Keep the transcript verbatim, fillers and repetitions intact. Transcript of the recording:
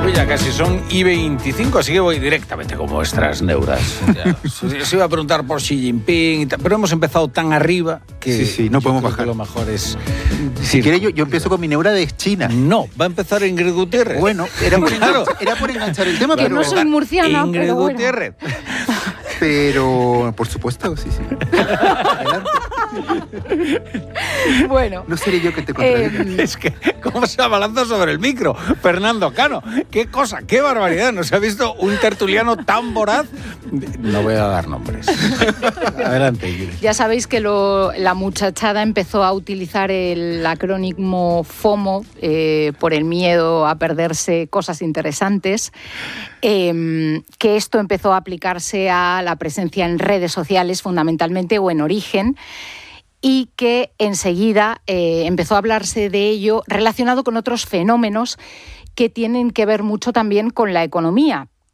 nueve, ya casi son y veinticinco, así que voy directamente con vuestras neuras. Ya, se iba a preguntar por Xi Jinping, y tal, pero hemos empezado tan arriba que sí, sí, no podemos bajar. Lo mejor es... Si quieres, yo, yo empiezo con mi neura de China. No, va a empezar Ingrid Gutiérrez. Bueno, era por, claro. enganchar, era por enganchar el tema, que pero... no soy murciana, Ingrid pero bueno. Gutiérrez. Pero, por supuesto, sí, sí. Adelante. Bueno. No seré yo que te contradiga. Eh, Es que, ¿cómo se abalanza sobre el micro? Fernando Cano, qué cosa, qué barbaridad. ¿No se ha visto un tertuliano tan voraz? No voy a dar nombres. Adelante, Ingrid. Ya sabéis que lo, la muchachada empezó a utilizar el acrónimo FOMO eh, por el miedo a perderse cosas interesantes, eh, que esto empezó a aplicarse a la presencia en redes sociales fundamentalmente o en origen, y que enseguida eh, empezó a hablarse de ello relacionado con otros fenómenos que tienen que ver mucho también con la economía,